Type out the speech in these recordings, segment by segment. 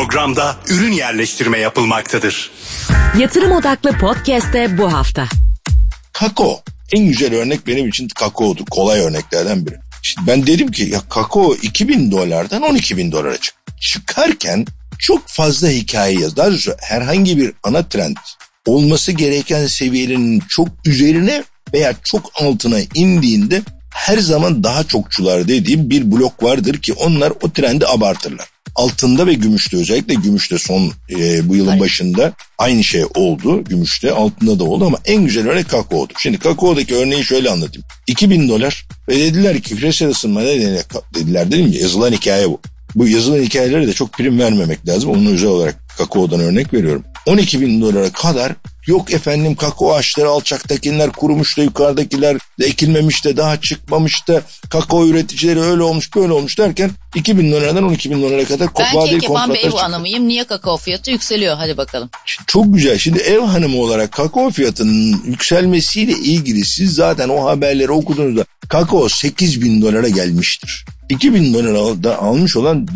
programda ürün yerleştirme yapılmaktadır. Yatırım Odaklı Podcast'te bu hafta. Kakao. En güzel örnek benim için kakaodur. Kolay örneklerden biri. Şimdi ben dedim ki ya kakao $2.000'dan $12.000 çıkarken çok fazla hikaye yaz. Daha doğrusu herhangi bir ana trend olması gereken seviyenin çok üzerine veya çok altına indiğinde her zaman daha çokçular dediğim bir blok vardır ki onlar o trendi abartırlar. Altında ve gümüşte, özellikle gümüşte son bu yılın başında aynı şey oldu. Gümüşte, altında da oldu ama en güzel örnek kakaodur. Şimdi kakaodaki örneği şöyle anlatayım. $2.000 ve dediler ki küresel ısınma nedeniyle dediler, dedim ya, yazılan hikaye bu. Bu yazılan hikayelere de çok prim vermemek lazım. Onun özel olarak kakaodan örnek veriyorum. $12.000 kadar yok efendim kakao ağaçları alçaktakiler kurumuş da yukarıdakiler de ekilmemiş de daha çıkmamış da kakao üreticileri öyle olmuş böyle olmuş derken $2.000'dan $12.000 kadar ben kek yapan bir ev hanımıyım. Niye kakao fiyatı yükseliyor? Hadi bakalım. Çok güzel. Şimdi ev hanımı olarak kakao fiyatının yükselmesiyle ilgili siz zaten o haberleri okuduğunuzda kakao $8.000 gelmiştir. $2.000 almış olan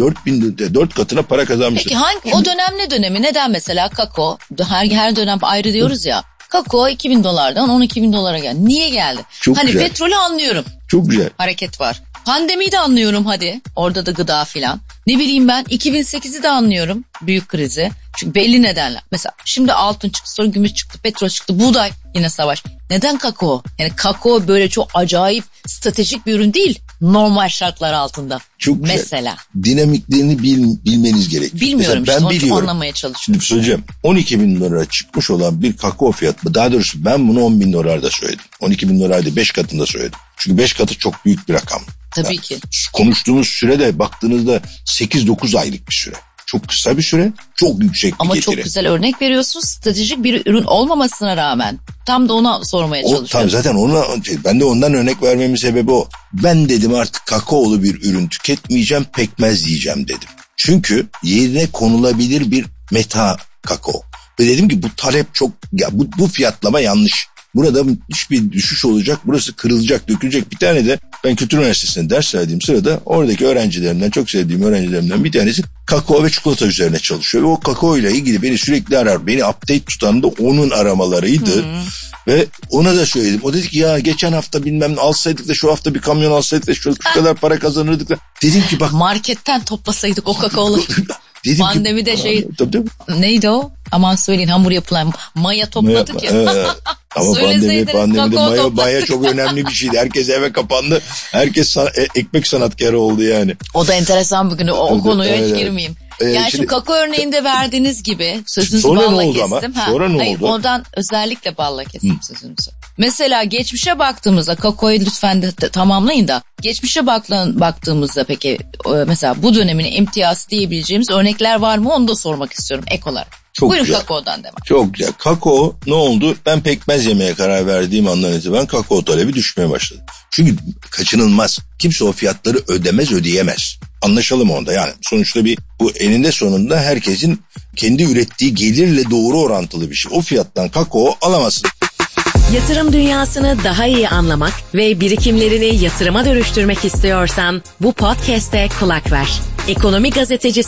4 katına para kazanmıştır. Peki o dönem ne dönemi? Neden mesela kakao her dönem ayrı diyoruz ya. Kakao $2.000'dan $12.000 geldi. Niye geldi? Çok hani güzel. petrolü anlıyorum. Çok güzel. Hareket var. Pandemiyi de anlıyorum hadi. Orada da gıda filan. Ne bileyim ben 2008'i de anlıyorum. Büyük krizi. Çünkü belli nedenler. Mesela şimdi altın çıktı, sonra gümüş çıktı, petrol çıktı, buğday, yine savaş. Neden kakao? Yani kakao böyle çok acayip stratejik bir ürün değil. Normal şartlar altında. Çok güzel. Mesela. Dinamiklerini bilmeniz gerekiyor. Bilmiyorum mesela ben işte, biliyorum. Anlamaya çalışıyorum. Şimdi söyleyeceğim. $12.000 çıkmış olan bir kakao fiyatı. Daha doğrusu ben bunu $10.000'da söyledim. $12.000 5 katında söyledim. Çünkü 5 katı çok büyük bir rakam. Tabii ki. Konuştuğumuz sürede baktığınızda 8-9 aylık bir süre. Çok kısa bir süre, çok yüksek bir Ama getiri. çok güzel örnek veriyorsunuz. Stratejik bir ürün olmamasına rağmen. Tam da ona sormaya çalışıyorum. Tam zaten ben de ondan örnek vermemin sebebi o. Ben dedim artık kakaolu bir ürün tüketmeyeceğim, pekmez yiyeceğim dedim. Çünkü yerine konulabilir bir meta kakao. Ve dedim ki bu talep çok, ya bu fiyatlama yanlış. Burada hiçbir düşüş olacak, burası kırılacak, dökülecek. Bir tane de ben Kültür Üniversitesi'nde ders verdiğim sırada oradaki öğrencilerimden, çok sevdiğim öğrencilerimden bir tanesi kakao ve çikolata üzerine çalışıyor. Ve o kakao ile ilgili beni sürekli arar. Beni update tutan da onun aramalarıydı. Ve ona da söyledim. O dedi ki ya geçen hafta bilmem alsaydık da şu hafta bir kamyon alsaydık da şu kadar para kazanırdık da. Dedim ki bak. Marketten toplasaydık o kakaoları. Pandemide tabii. Neydi o? Aman söyleyin, hamur yapılan maya topladık ya. Ama pandemide maya çok önemli bir şeydi. Herkes eve kapandı. Herkes ekmek sanatkarı oldu yani. O da enteresan bir gün. O konuya hiç girmeyeyim. Yani şimdi, şu kakao örneğinde verdiğiniz gibi sözünüzü sonra balla ne oldu kestim. Ama? Sonra ne Hayır, oldu? Ondan özellikle balla kestim sözünüzü. Mesela geçmişe baktığımızda kakaoyu lütfen de tamamlayın da. Geçmişe baktığımızda peki mesela bu dönemin imtiyazı diyebileceğimiz örnekler var mı, onu da sormak istiyorum ek olarak. Çok Buyurun güzel. kakaodan devam. Çok güzel. Kakao ne oldu? Ben pekmez yemeye karar verdiğim andan itibaren kakao talebi düşmeye başladı. Çünkü kaçınılmaz. Kimse o fiyatları ödeyemez. Anlaşalım onda yani. Sonuçta bu eninde sonunda herkesin kendi ürettiği gelirle doğru orantılı bir şey. O fiyattan kakao alamazsın. Yatırım dünyasını daha iyi anlamak ve birikimlerini yatırıma dönüştürmek istiyorsan bu podcast'e kulak ver. Ekonomi Gazetecisi